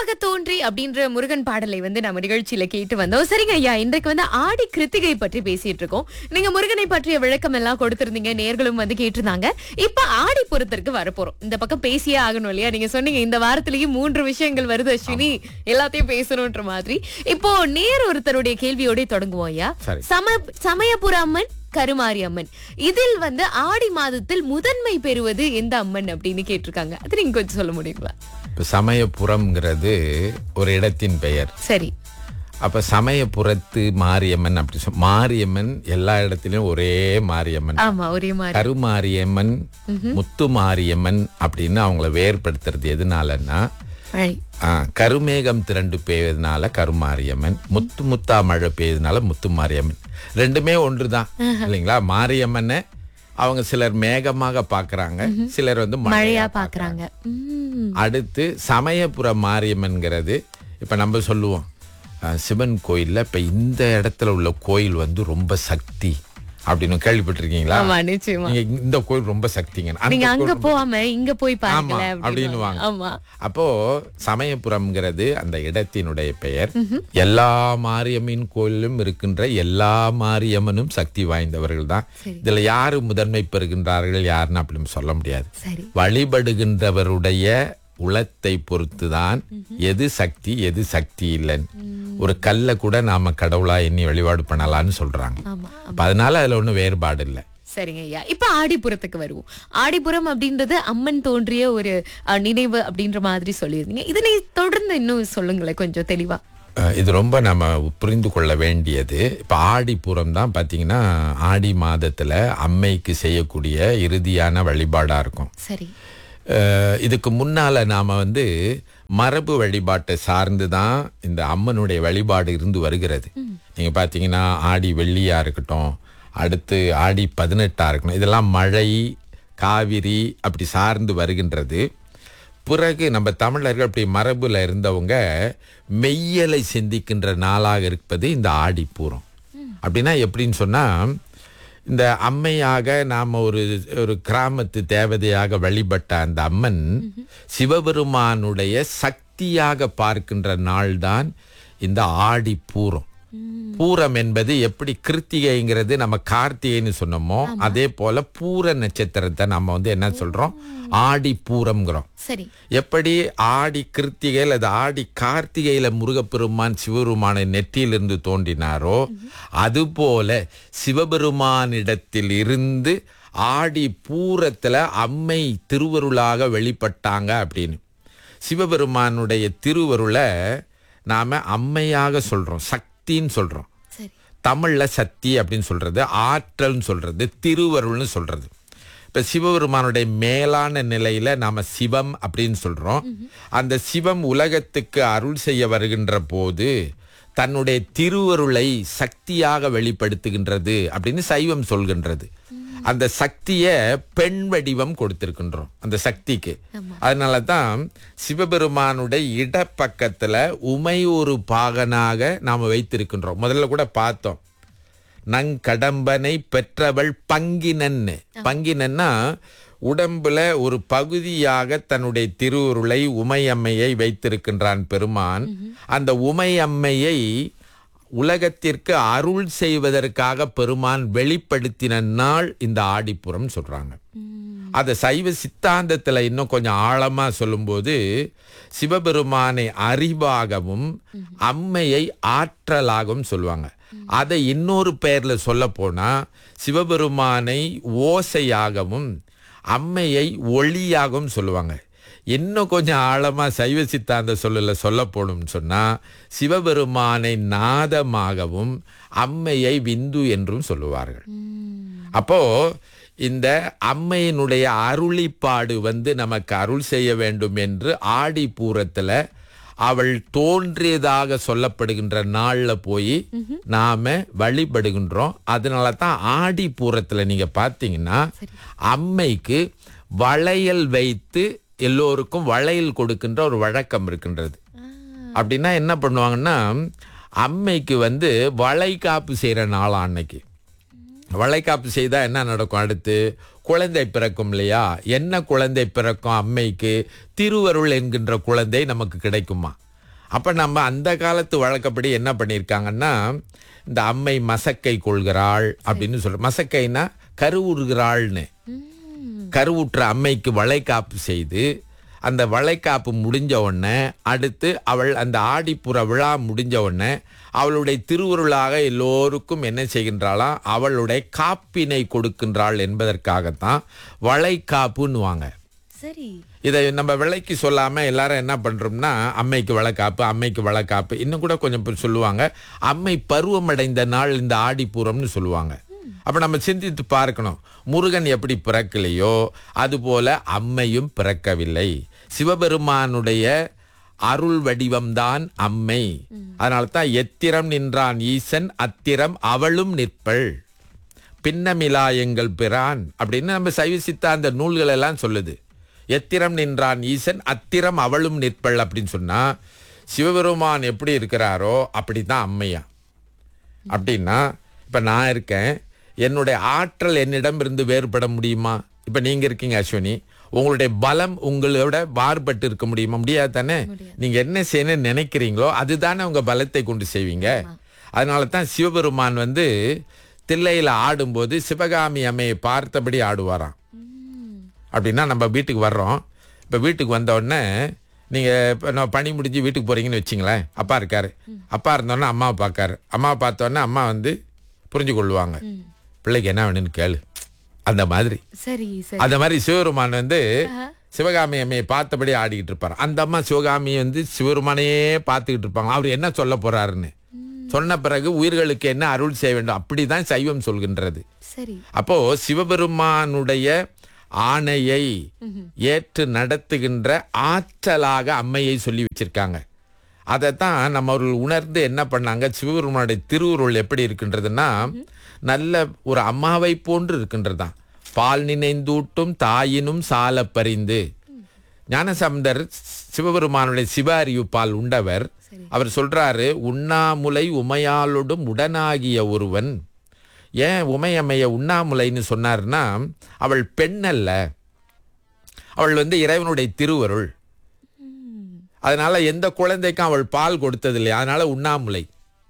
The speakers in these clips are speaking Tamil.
உருவாக தோன்றி அப்படின்ற முருகன் பாடலை நம்ம நிகழ்ச்சியில கேட்டு வந்தோம். சரிங்க ஐயா, இன்றைக்கு ஆடி கிருத்திகை பற்றி பேசிட்டு இருக்கோம். நீங்க முருகனை பற்றிய விளக்கம் எல்லாம் கொடுத்திருந்தீங்க, நேர்களும் கேட்டிருந்தாங்க. இப்ப ஆடி புறத்திற்கு வரப்போறோம். இந்த பக்கம் பேசியே ஆகணும் இல்லையா? நீங்க சொன்னீங்க இந்த வாரத்திலேயும் 3 விஷயங்கள் வருது அஸ்வினி, எல்லாத்தையும் பேசணும்ன்ற மாதிரி. இப்போ நேர் ஒருத்தருடைய கேள்வியோட தொடங்குவோம் ஐயா. சமயபுர அம்மன், கருமாரி அம்மன், இதில் ஆடி மாதத்தில் முதன்மை பெறுவது எந்த அம்மன் அப்படின்னு கேட்டிருக்காங்க. அது நீங்க கொஞ்சம் சொல்ல முடியுங்களா? இப்ப சமயபுரம்ங்கிறது ஒரு இடத்தின் பெயர். சரி. அப்ப சமயபுரத்து மாரியம்மன் அப்படி மாரியம்மன் எல்லா இடத்திலும் ஒரே மாரியம்மன். ஆமா, ஒரே மாதிரி. கருமாரியம்மன், முத்து மாரியம்மன் அப்படின்னு அவங்கள வேறுபடுத்துறது எதனாலன்னா, கருமேகம் திரண்டு பெய்வதனால கருமாரியம்மன், முத்து முத்தா மழை பெய்யறதுனால முத்து மாரியம்மன். ரெண்டுமே ஒன்றுதான் இல்லைங்களா? மாரியம்மனை அவங்க சிலர் மேகமாக பாக்குறாங்க, சிலர் மழையா பாக்குறாங்க. அடுத்து சமயபுர மாரியம்மன்ங்கிறது இப்ப நம்ம சொல்லுவோம் சிவன் கோயில்ல இப்ப இந்த இடத்துல உள்ள கோயில் ரொம்ப சக்தி அப்படின்னு கேள்விப்பட்டிருக்கீங்களா? இந்த கோயில் ரொம்ப சக்திங்க, அங்க போகாம இங்க போய் பாருங்க அப்படின்னு. அப்போ சமயபுரம்ங்கிறது அந்த இடத்தினுடைய பெயர். எல்லா மாரியம்மன் கோயிலும் இருக்கின்ற எல்லா மாரியம்மனும் சக்தி வாய்ந்தவர்கள் தான். இதுல யாரு முதன்மை பெறுகின்றார்கள் யாருன்னு அப்படின்னு சொல்ல முடியாது. வழிபடுகின்றவருடைய உளத்தை பொறுத்துதான் எது சக்தி எது சக்தி இல்லைன்னு. ஒரு கல்ல கூட நாம கடவுளா எண்ணி வழிபாடு பண்ணலாம்னு சொல்றாங்க. அதனால அதுல ஒண்ணும் வேறுபாடு இல்லை. சரிங்க ஐயா, இப்ப ஆடிப்புறத்துக்கு வருவோம். ஆடிப்புறம் அப்படின்றது அம்மன் தோன்றிய ஒரு நினைவு அப்படின்ற மாதிரி சொல்லியிருந்தீங்க. இதனை தொடர்ந்து இன்னும் சொல்லுங்களேன் கொஞ்சம் தெளிவா. இது ரொம்ப நம்ம புரிந்து கொள்ள வேண்டியது. இப்ப ஆடிப்புறம் தான் பாத்தீங்கன்னா ஆடி மாதத்துல அம்மைக்கு செய்யக்கூடிய இறுதியான வழிபாடா இருக்கும். சரி. இதுக்கு முன்னால நாம மரபு வழிபாட்டை சார்ந்துதான் இந்த அம்மனுடைய வழிபாடு இருந்து வருகிறது. நீங்க பாத்தீங்கன்னா ஆடி வெள்ளியா இருக்கட்டும், அடுத்து ஆடி 18 இருக்கணும், இதெல்லாம் மழை காவிரி அப்படி சார்ந்து வருகின்றது. பிறகு நம்ம தமிழர்கள் அப்படி மரபுல இருந்தவங்க மெய்யலை சிந்திக்கின்ற நாளாக இருப்பது இந்த ஆடிப்பூரம். அப்படின்னா எப்படின்னு சொன்னா, இந்த அம்மையாக நாம ஒரு கிராமத்து தேவதையாக வழிபட்ட அந்த அம்மன் சிவபெருமானுடைய சக்தியாக பார்க்கின்ற நாள்தான் இந்த ஆடி பூரம். பூரம் என்பது எப்படி கிருத்திகைங்கிறது நம்ம கார்த்திகைன்னு சொன்னோமோ, அதே போல பூர நட்சத்திரத்தை நம்ம என்ன சொல்றோம், ஆடி பூரம்ங்கிறோம். சரி. எப்படி ஆடி கிருத்திகை அல்லது ஆடி கார்த்திகையில முருகப்பெருமான் சிவபெருமானை நெற்றியிலிருந்து தோன்றினாரோ, அதுபோல சிவபெருமானிடத்தில் இருந்து ஆடி பூரத்துல அம்மை திருவருளாக வெளிப்பட்டாங்க அப்படின்னு. சிவபெருமானுடைய திருவருளை நாம அம்மையாக சொல்றோம், சக்தின்னு சொல்றோம். தமிழ்ல சக்தி அப்படின்னு சொல்றது, ஆற்றல்னு சொல்றது, திருவருள்னு சொல்றது. இப்ப சிவபெருமானுடைய மேலான நிலையில நாம சிவம் அப்படின்னு சொல்றோம். அந்த சிவம் உலகத்துக்கு அருள் செய்ய வருகின்ற போது தன்னுடைய திருவருளை சக்தியாக வெளிப்படுத்துகின்றது அப்படின்னு சைவம் சொல்கின்றது. அந்த சக்திய பெண் வடிவம் கொடுத்திருக்கின்றோம் அந்த சக்திக்கு. அதனாலதான் சிவபெருமானுடைய இடப்பக்கத்துல உமை ஒரு பாகனாக நாம வைத்திருக்கின்றோம். முதல்ல கூட பார்த்தோம், நங்கடம்பனை பெற்றவள் பங்கினன்னு. பங்கினன்னா உடம்புல ஒரு பகுதியாக தன்னுடைய திருவுருளை உமையம்மையை வைத்திருக்கின்றான் பெருமான். அந்த உமையம்மையை உலகத்திற்கு அருள் செய்வதற்காக பெருமான் வெளிப்படுத்தின நாள் இந்த ஆடிப்புறம் சொல்றாங்க. அத சைவ சித்தாந்தத்துல இன்னும் கொஞ்சம் ஆழமா சொல்லும்போது சிவபெருமானை அறிவாகவும் அம்மையை ஆற்றலாகவும் சொல்லுவாங்க. அதை இன்னொரு பெயர்ல சொல்ல போனா சிவபெருமானை ஓசையாகவும் அம்மையை ஒளியாகவும் சொல்லுவாங்க. இன்னும் கொஞ்சம் ஆழமா சைவ சித்தாந்த சொல்ல போகணும்னு சொன்னா சிவபெருமானை நாதமாகவும் அம்மையை விந்து என்றும் சொல்லுவார்கள். அப்போ இந்த அம்மையினுடைய அருளிப்பாடு நமக்கு அருள் செய்ய வேண்டும் என்று ஆடி பூரத்துல அவள் தோன்றியதாக சொல்லப்படுகின்ற நாள்ல போய் நாம வழிபடுகின்றோம். அதனால தான் ஆடி பூரத்துல நீங்க பாத்தீங்கன்னா அம்மைக்கு வளையல் வைத்து எல்லோருக்கும் வளையல் கொடுக்கின்ற ஒரு வழக்கம் இருக்கின்றது. அப்படின்னா என்ன பண்ணுவாங்கன்னா, அம்மைக்கு வளைகாப்பு செய்யற நாளா அன்னைக்கு. வளைகாப்பு செய்தா என்ன நடக்கும், அடுத்து குழந்தை பிறக்கும் இல்லையா? என்ன குழந்தை பிறக்கும் அம்மைக்கு? திருவருள் என்கின்ற குழந்தை நமக்கு கிடைக்குமா? அப்ப நம்ம அந்த காலத்து வழக்கப்படி என்ன பண்ணியிருக்காங்கன்னா, இந்த அம்மை மசக்கை கொள்கிறாள் அப்படின்னு சொல்ற. மசக்கைனா கருவுறுகிறாள்னு. கருவுற்ற அம்மைக்கு வளைகாப்பு செய்து, அந்த வளைகாப்பு முடிஞ்ச உடனே அடுத்து அவள் அந்த ஆடிப்புற விழா முடிஞ்ச உடனே அவளுடைய திருவுருளாக எல்லோருக்கும் என்ன செய்கின்றாளாம், அவளுடைய காப்பினை கொடுக்கின்றாள் என்பதற்காகத்தான் வளைகாப்புன்னுவாங்க. சரி. இதை நம்ம விலைக்கு சொல்லாம எல்லாரும் என்ன பண்றோம்னா, அம்மைக்கு வளைகாப்பு, அம்மைக்கு வளைகாப்பு. இன்னும் கூட கொஞ்சம் பேர் சொல்லுவாங்க, அம்மை பருவமடைந்த நாள் இந்த ஆடிப்பூரம்னு சொல்லுவாங்க. அப்ப நம்ம சிந்தித்து பார்க்கணும், முருகன் எப்படி பிறக்கலையோ அதுபோல அம்மையும் பிறக்கவில்லை. சிவபெருமானுடைய அருள் வடிவம்தான் அம்மை. அதனால தான் எத்திரம் நின்றான் ஈசன் அத்திரம் அவளும் நிற்பள், பின்னமிலா எங்கள் பிரான் அப்படின்னு நம்ம சைவ சித்தாந்த நூல்கள் எல்லாம் சொல்லுது. எத்திரம் நின்றான் ஈசன் அத்திரம் அவளும் நிற்பள் அப்படின்னு சொன்னா, சிவபெருமான் எப்படி இருக்கிறாரோ அப்படித்தான் அம்மையா. அப்படின்னா இப்ப நான் இருக்கேன், என்னுடைய ஆற்றல் என்னிடம் இருந்து வேறுபட முடியுமா? இப்ப நீங்க இருக்கீங்க அஸ்வினி, உங்களுடைய பலம் உங்களோட மாறுபட்டு இருக்க முடியுமா? முடியாது தானே. நீங்க என்ன செய்யணும்னு நினைக்கிறீங்களோ அதுதானே உங்க பலத்தை கொண்டு செய்வீங்க. அதனால தான் சிவபெருமான் தில்லையில ஆடும்போது சிவகாமி அம்மையை பார்த்தபடி ஆடுவாராம். அப்படின்னா நம்ம வீட்டுக்கு வர்றோம், இப்போ வீட்டுக்கு வந்த உடனே நீங்கள் நான் பணி முடிஞ்சு வீட்டுக்கு போகிறீங்கன்னு வச்சிங்களேன், அப்பா இருக்காரு, அப்பா இருந்தோடனே அம்மாவை பார்க்காரு, அம்மாவை பார்த்தோன்னே அம்மா புரிஞ்சு கொள்ளுவாங்க, பிள்ளைக்கு என்ன வேணும்னு கேளு, அந்த மாதிரி. சரி. அந்த மாதிரி சிவபெருமான் சிவகாமி அம்மையை பார்த்தபடி ஆடிக்கிட்டு இருப்பார். அந்த அம்மா சிவகாமி சிவபெருமானையே பார்த்துக்கிட்டு இருப்பாங்க, அவர் என்ன சொல்ல போறாருன்னு. சொன்ன பிறகு உயிர்களுக்கு என்ன அருள் செய்ய வேண்டும், அப்படிதான் சைவம் சொல்கின்றது. அப்போ சிவபெருமானுடைய ஆணையை ஏற்று நடத்துகின்ற ஆற்றலாக அம்மையை சொல்லி வச்சிருக்காங்க. அதைத்தான் நம்ம அவர்கள் உணர்ந்து என்ன பண்ணாங்க, சிவபெருமானுடைய திருவுருள் எப்படி இருக்கின்றதுன்னா நல்ல ஒரு அம்மாவை போன்று இருக்கின்றதான். பால் நினைந்தூட்டும் தாயினும் சால பறிந்து. ஞானசம்பந்தர் சிவபெருமானுடைய சிவ அறிவிப்பால் உண்டவர். அவர் சொல்றாரு, உண்ணாமுலை உமையாளோடும் உடனாகிய ஒருவன். ஏன் உமையம்மைய உண்ணாமுலைன்னு சொன்னார்னா, அவள் பெண் அல்ல, அவள் இறைவனுடைய திருவருள். அதனால எந்த குழந்தைக்கும் அவள் பால் கொடுத்ததில்லை, அதனால உண்ணாமுலை.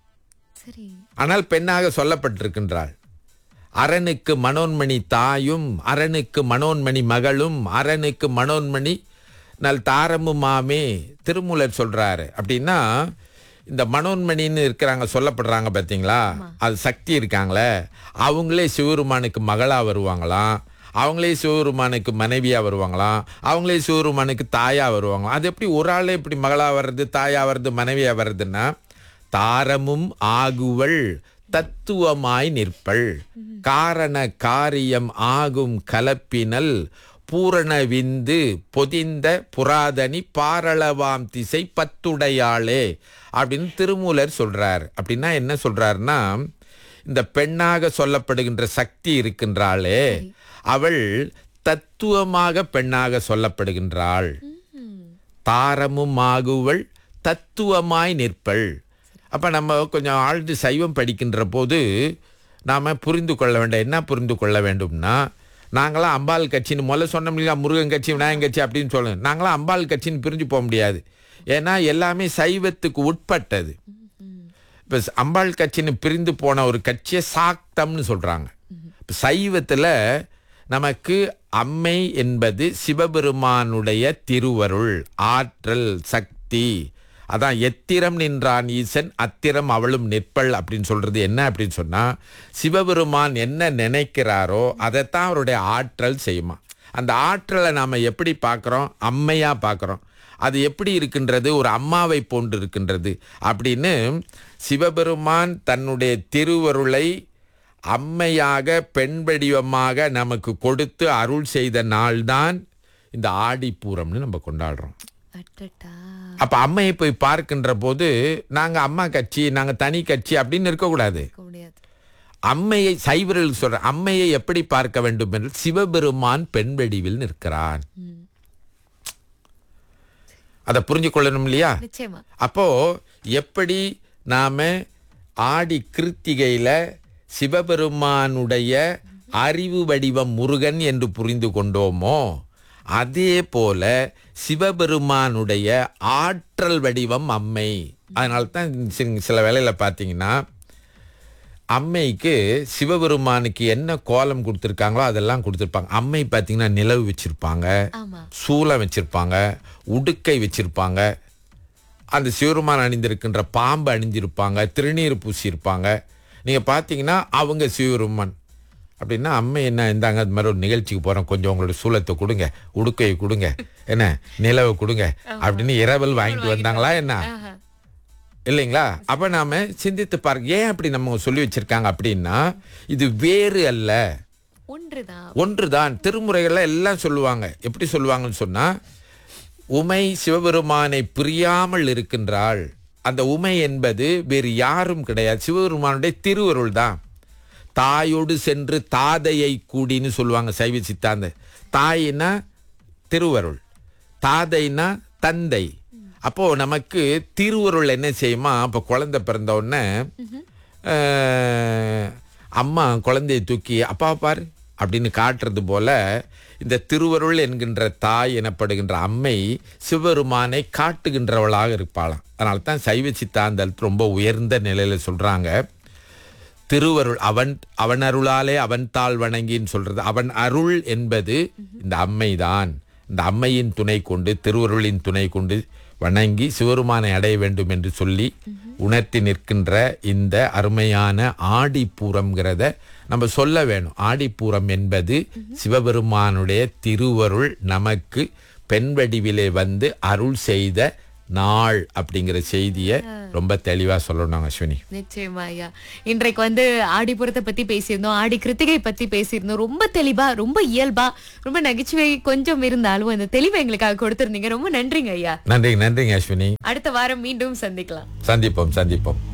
ஆனால் பெண்ணாக சொல்லப்பட்டிருக்கின்றாள். அரணுக்கு மனோன்மணி தாயும் அரணுக்கு மனோன்மணி மகளும் அரணுக்கு மனோன்மணி நல் தாரமுமாமே திருமூலர் சொல்றாரு. அப்படின்னா இந்த மனோன்மணின்னு இருக்கிறாங்க, சொல்லப்படுறாங்க பார்த்தீங்களா, அது சக்தி இருக்காங்களே, அவங்களே சிவபெருமானுக்கு மகளா வருவாங்களாம், அவங்களே சிவபெருமானுக்கு மனைவியா வருவாங்களாம், அவங்களே சிவபெருமானுக்கு தாயா வருவாங்களாம். அது எப்படி ஒரு ஆளே இப்படி மகளா வர்றது, தாயா வர்றது, மனைவியா வர்றதுன்னா, தாரமும் ஆகுவள் தத்துவமாய் நிற்பள், காரண காரியம் ஆகும் கலப்பினல் பூரண விந்து பொதிந்த புராதனி பாரளவாம் திசை பத்துடையாளே அப்படின்னு திருமூலர் சொல்றார். அப்படின்னா என்ன சொல்றாருன்னா, இந்த பெண்ணாக சொல்லப்படுகின்ற சக்தி இருக்கின்றாளே, அவள் தத்துவமாக பெண்ணாக சொல்லப்படுகின்றாள். தாரமும் ஆகுவள் தத்துவமாய் நிற்பள். அப்ப நம்ம கொஞ்சம் ஆழ்ந்து சைவம் படிக்கின்ற போது நாம புரிந்து கொள்ள வேண்டும். என்ன புரிந்து கொள்ள வேண்டும்னா, நாங்களாம் அம்பாள் கட்சின்னு முதல்ல சொன்னோம் இல்லையா, முருகன் கட்சி விநாயகன் கட்சி அப்படின்னு சொல்லணும். நாங்களாம் அம்பாள் கட்சின்னு பிரிஞ்சு போக முடியாது. ஏன்னா எல்லாமே சைவத்துக்கு உட்பட்டது. இப்போ அம்பாள் கட்சின்னு பிரிந்து போன ஒரு கட்சியை சாக்தம்னு சொல்றாங்க. இப்போ சைவத்தில் நமக்கு அம்மை என்பது சிவபெருமானுடைய திருவருள், ஆற்றல், சக்தி. அதான் எத்திரம் நின்றான் ஈசன் அத்திரம் அவளும் நிற்பள் அப்படின்னு சொல்றது என்ன அப்படின்னு சொன்னா, சிவபெருமான் என்ன நினைக்கிறாரோ அதைத்தான் அவருடைய ஆற்றல் செய்யுமா. அந்த ஆற்றலை நாம எப்படி பார்க்கிறோம், அம்மையா பார்க்கிறோம். அது எப்படி இருக்கின்றது, ஒரு அம்மாவை போன்று இருக்கின்றது அப்படின்னு சிவபெருமான் தன்னுடைய திருவருளை அம்மையாக பெண் வடிவமாக நமக்கு கொடுத்து அருள் செய்த நாள்தான் இந்த ஆடிப்பூரம்னு நம்ம கொண்டாடுறோம். அப்ப அம்மையை போய் பார்க்கின்ற போது நாங்க அம்மா கட்சி, நாங்க தனி கட்சி அப்படின்னு இருக்கக்கூடாது. அம்மையை சைவர்கள் சொல்ற அம்மையை எப்படி பார்க்க வேண்டும் என்று, சிவபெருமான் பெண் வடிவில் நிற்கிறான். அதை புரிஞ்சு கொள்ளணும் இல்லையா? அப்போ எப்படி நாம ஆடி கிருத்திகையில சிவபெருமானுடைய அறிவு வடிவம் முருகன் என்று புரிந்து கொண்டோமோ, அதே போல சிவபெருமானுடைய ஆற்றல் வடிவம் அம்மை. அதனால தான் சில வேளையில பார்த்தீங்கன்னா அம்மைக்கு சிவபெருமானுக்கு என்ன கோலம் கொடுத்துருக்காங்களோ அதெல்லாம் கொடுத்துருப்பாங்க. அம்மை பார்த்தீங்கன்னா நிலவு வச்சிருப்பாங்க, சூலம் வச்சிருப்பாங்க, உடுக்கை வச்சிருப்பாங்க, அந்த சிவபெருமான் அணிந்திருக்கின்ற பாம்பு அணிஞ்சிருப்பாங்க, திருநீர் பூசியிருப்பாங்க. நீங்கள் பார்த்தீங்கன்னா அவங்க சிவபெருமான் அப்படின்னா அம்மை என்ன இருந்தாங்க, அது மாதிரி ஒரு நிகழ்ச்சிக்கு போகிறோம், கொஞ்சம் உங்களோட சூலத்தை கொடுங்க, உடுக்கையை கொடுங்க, என்ன நிலவை கொடுங்க அப்படின்னு இரவல் வாங்கிட்டு வந்தாங்களா என்ன, இல்லைங்களா? அப்ப நாம சிந்தித்து பாருங்க, ஏன் அப்படி நம்ம சொல்லி வச்சிருக்காங்க அப்படின்னா இது வேறு அல்ல, ஒன்றுதான். திருமுறைகள்ல எல்லாம் சொல்லுவாங்க. எப்படி சொல்லுவாங்கன்னு சொன்னா, உமை சிவபெருமானை பிரியாமல் இருக்கின்றாள். அந்த உமை என்பது வேறு யாரும் கிடையாது, சிவபெருமானுடைய திருவருள் தான். தாயோடு சென்று தாதையை கூடின்னு சொல்லுவாங்க சைவ சித்தாந்த. தாயினா திருவருள், தாதைனா தந்தை. அப்போ நமக்கு திருவருள் என்ன செய்யுமா, அப்போ குழந்தை பிறந்த உடனே அம்மா குழந்தையை தூக்கி அப்பா பாரு அப்படின்னு காட்டுறது போல இந்த திருவருள் என்கின்ற தாய் எனப்படுகின்ற அம்மை சிவபெருமானை காட்டுகின்றவளாக இருப்பாளாம். அதனால தான் சைவ சித்தாந்தத்தில் ரொம்ப உயர்ந்த நிலையில சொல்றாங்க, திருவருள் அவன் அருளாலே அவன் தாள் வணங்கின்னு சொல்றது. அவன் அருள் என்பது இந்த அம்மைதான். இந்த அம்மையின் துணை கொண்டு, திருவருளின் துணை கொண்டு வணங்கி சிவபெருமானை அடைய வேண்டும் என்று சொல்லி உணர்த்தி நிற்கின்ற இந்த அருமையான ஆடிப்பூரம்ங்கிறத நம்ம சொல்ல வேணும். ஆடிப்பூரம் என்பது சிவபெருமானுடைய திருவருள் நமக்கு பெண் வடிவிலே வந்து அருள் செய்த நாள் அப்படிங்கிற செய்தியை ரொம்ப தெளிவா சொல்லணும் அஸ்வினி. நிச்சயமா ஐயா, இன்றைக்கு வந்து ஆடிப்புறத்தை பத்தி பேசியிருந்தோம், ஆடி கிருத்திகை பத்தி பேசியிருந்தோம். ரொம்ப தெளிவா, ரொம்ப இயல்பா, ரொம்ப நகைச்சுவை கொஞ்சம் இருந்தாலும் அந்த தெளிவை எங்களுக்காக கொடுத்திருந்தீங்க. ரொம்ப நன்றிங்க ஐயா. நன்றிங்க அஸ்வினி. அடுத்த வாரம் மீண்டும் சந்திப்போம். சந்திப்போம்.